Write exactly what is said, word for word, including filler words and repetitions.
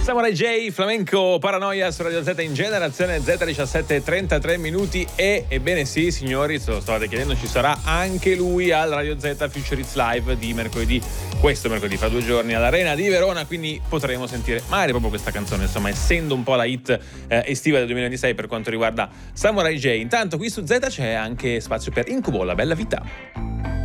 Samurai J, Flamenco Paranoia su Radio Z in Generazione Z, diciassette e trentatré minuti. E ebbene sì, signori, se lo stavate chiedendo, ci sarà anche lui al Radio Z Future Hits Live di mercoledì, questo mercoledì fra due giorni all'Arena di Verona, quindi potremo sentire magari proprio questa canzone, insomma, essendo un po' la hit eh, estiva del duemilaventisei per quanto riguarda Samurai J. Intanto qui su Z c'è anche spazio per Incubo, la bella vita.